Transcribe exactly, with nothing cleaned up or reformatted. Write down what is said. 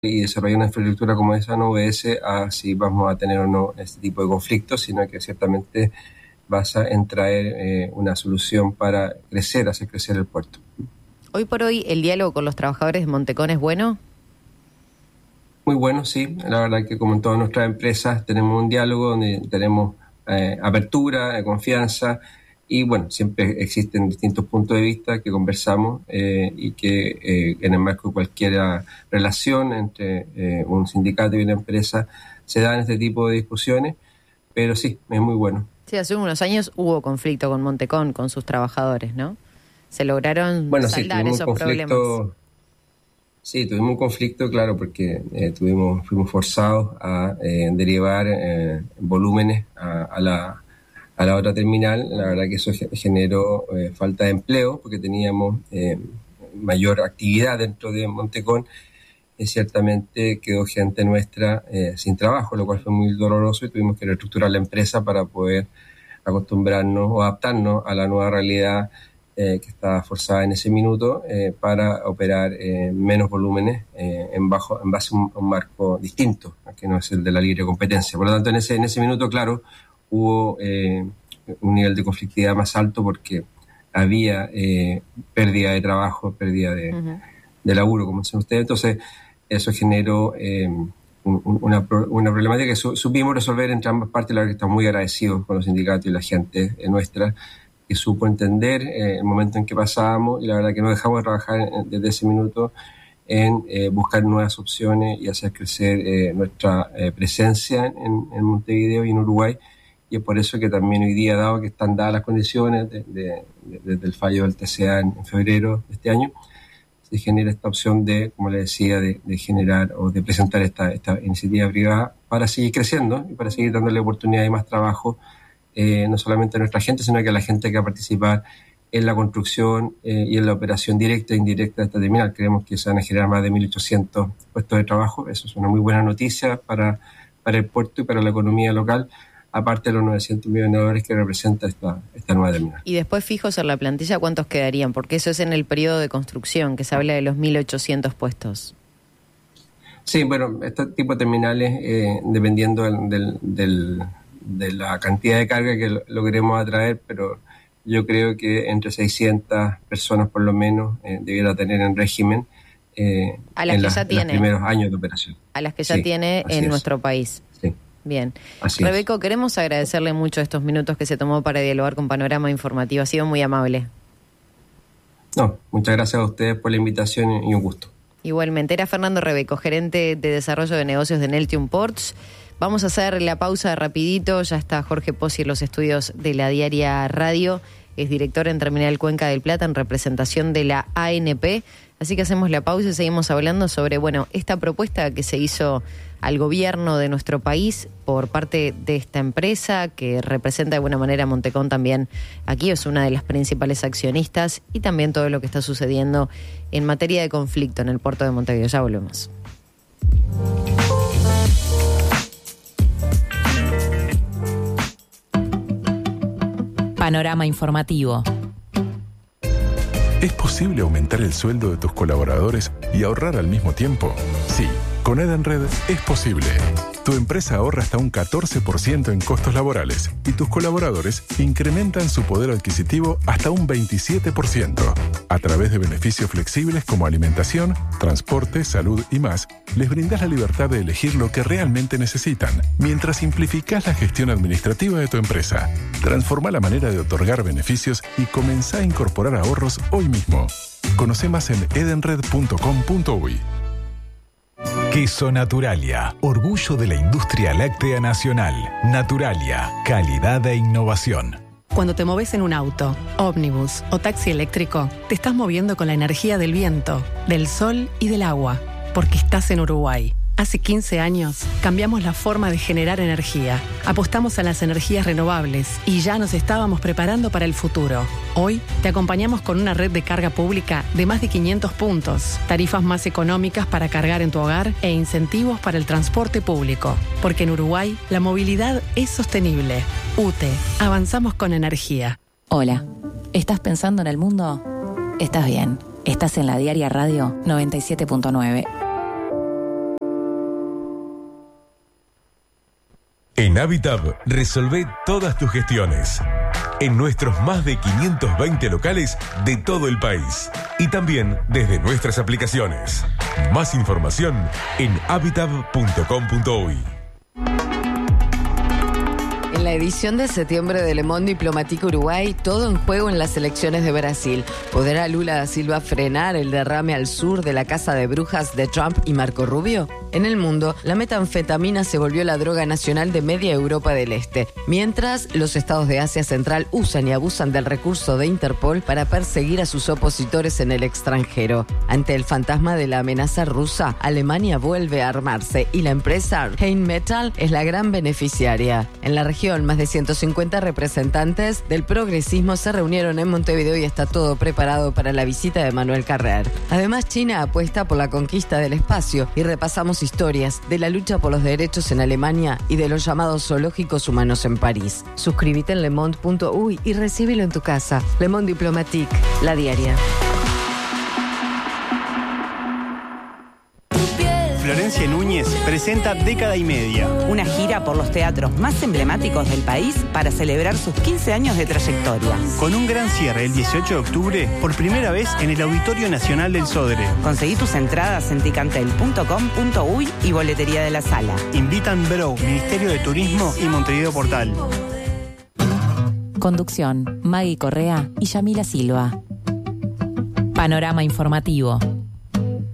y desarrollar una infraestructura como esa no obedece a si vamos a tener o no este tipo de conflictos, sino que ciertamente basa en traer eh, una solución para crecer, hacer crecer el puerto. Hoy por hoy, ¿el diálogo con los trabajadores de Montecón es bueno? Muy bueno, sí. La verdad que como en todas nuestras empresas tenemos un diálogo donde tenemos eh, apertura, eh, confianza y bueno, siempre existen distintos puntos de vista que conversamos eh, y que eh, en el marco de cualquier relación entre eh, un sindicato y una empresa se dan este tipo de discusiones, pero sí, es muy bueno. Sí, hace unos años hubo conflicto con Montecón, con sus trabajadores, ¿no? Se lograron bueno, saldar sí, esos conflicto, problemas. Sí, tuvimos un conflicto, claro, porque eh, tuvimos, fuimos forzados a eh, derivar eh, volúmenes a, a la a la otra terminal. La verdad que eso generó eh, falta de empleo porque teníamos eh, mayor actividad dentro de Montecón y ciertamente quedó gente nuestra eh, sin trabajo, lo cual fue muy doloroso y tuvimos que reestructurar la empresa para poder acostumbrarnos o adaptarnos a la nueva realidad eh, que estaba forzada en ese minuto eh, para operar eh, menos volúmenes eh, en, bajo, en base a un, a un marco distinto, que no es el de la libre competencia. Por lo tanto, en ese, en ese minuto, claro, hubo eh, un nivel de conflictividad más alto porque había eh, pérdida de trabajo, pérdida de, uh-huh. de laburo, como dicen ustedes. Entonces, eso generó eh, un, una, una problemática que su, supimos resolver entre ambas partes. La verdad que estamos muy agradecidos con los sindicatos y la gente eh, nuestra, que supo entender eh, el momento en que pasábamos y la verdad que no dejamos de trabajar desde ese minuto en eh, buscar nuevas opciones y hacer crecer eh, nuestra eh, presencia en, en Montevideo y en Uruguay. Y es por eso que también hoy día, dado que están dadas las condiciones desde de, de, de, el fallo del T C A en, en febrero de este año, se genera esta opción de, como le decía, de, de generar o de presentar esta, esta iniciativa privada para seguir creciendo y para seguir dándole oportunidad y más trabajo, eh, no solamente a nuestra gente, sino que a la gente que va a participar en la construcción eh, y en la operación directa e indirecta de esta terminal. Creemos que se van a generar más de mil ochocientos puestos de trabajo. Eso es una muy buena noticia para, para el puerto y para la economía local, aparte de los novecientos millones de dólares que representa esta, esta nueva terminal. Y después, fijos en la plantilla, ¿cuántos quedarían? Porque eso es en el periodo de construcción, que se habla de los mil ochocientos puestos. Sí, bueno, este tipo de terminales, eh, dependiendo del, del, del, de la cantidad de carga que logremos atraer, pero yo creo que entre seiscientas personas por lo menos eh, debiera tener en régimen eh, a las en, que la, ya en tiene, los primeros años de operación. A las que ya sí, tiene en es. nuestro país. Sí. Bien. Así Rebeco, es. queremos agradecerle mucho estos minutos que se tomó para dialogar con Panorama Informativo. Ha sido muy amable. No, muchas gracias a ustedes por la invitación y un gusto. Igualmente. Era Fernando Rebeco, gerente de desarrollo de negocios de Neltium Ports. Vamos a hacer la pausa rapidito. Ya está Jorge Pozzi en los estudios de la Diaria Radio. Es director en Terminal Cuenca del Plata en representación de la A N P. Así que hacemos la pausa y seguimos hablando sobre, bueno, esta propuesta que se hizo al gobierno de nuestro país por parte de esta empresa que representa de alguna manera a Montecón también. Aquí es una de las principales accionistas y también todo lo que está sucediendo en materia de conflicto en el puerto de Montevideo. Ya volvemos. Panorama Informativo. ¿Es posible aumentar el sueldo de tus colaboradores y ahorrar al mismo tiempo? Sí, con Edenred es posible. Tu empresa ahorra hasta un catorce por ciento en costos laborales y tus colaboradores incrementan su poder adquisitivo hasta un veintisiete por ciento. A través de beneficios flexibles como alimentación, transporte, salud y más, les brindas la libertad de elegir lo que realmente necesitan, mientras simplificás la gestión administrativa de tu empresa. Transforma la manera de otorgar beneficios y comenzá a incorporar ahorros hoy mismo. Conoce más en edenred punto com punto uy. Queso Naturalia, orgullo de la industria láctea nacional. Naturalia, calidad e innovación. Cuando te moves en un auto, ómnibus o taxi eléctrico, te estás moviendo con la energía del viento, del sol y del agua, porque estás en Uruguay. Hace quince años cambiamos la forma de generar energía, apostamos a las energías renovables y ya nos estábamos preparando para el futuro. Hoy te acompañamos con una red de carga pública de más de quinientos puntos, tarifas más económicas para cargar en tu hogar e incentivos para el transporte público. Porque en Uruguay la movilidad es sostenible. U T E, avanzamos con energía. Hola, ¿estás pensando en el mundo? Estás bien, estás en la Diaria Radio noventa y siete punto nueve. En Habitab, resolvé todas tus gestiones. En nuestros más de quinientos veinte locales de todo el país. Y también desde nuestras aplicaciones. Más información en habitab punto com punto uy. En la edición de septiembre de Le Monde Diplomatique Uruguay, todo en juego en las elecciones de Brasil. ¿Podrá Lula da Silva frenar el derrame al sur de la casa de brujas de Trump y Marco Rubio? En el mundo, la metanfetamina se volvió la droga nacional de media Europa del Este, mientras los estados de Asia Central usan y abusan del recurso de Interpol para perseguir a sus opositores en el extranjero. Ante el fantasma de la amenaza rusa, Alemania vuelve a armarse y la empresa Rheinmetall es la gran beneficiaria. En la región, más de ciento cincuenta representantes del progresismo se reunieron en Montevideo y está todo preparado para la visita de Manuel Carrer. Además, China apuesta por la conquista del espacio y repasamos historias de la lucha por los derechos en Alemania y de los llamados zoológicos humanos en París. Suscríbete en le monde punto uy y recíbelo en tu casa. Le Monde Diplomatique, la diaria. Florencia Núñez presenta Década y Media. Una gira por los teatros más emblemáticos del país para celebrar sus quince años de trayectoria. Con un gran cierre el dieciocho de octubre, por primera vez en el Auditorio Nacional del Sodre. Conseguí tus entradas en ticantel punto com punto uy y boletería de la sala. Invitan Bro, Ministerio de Turismo y Montevideo Portal. Conducción, Maggie Correa y Yamila Silva. Panorama informativo.